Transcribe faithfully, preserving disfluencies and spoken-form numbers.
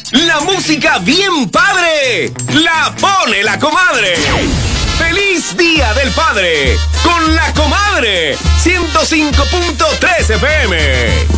La música bien padre la pone la comadre. ¡Feliz Día del Padre! Con la comadre ciento cinco punto tres F M.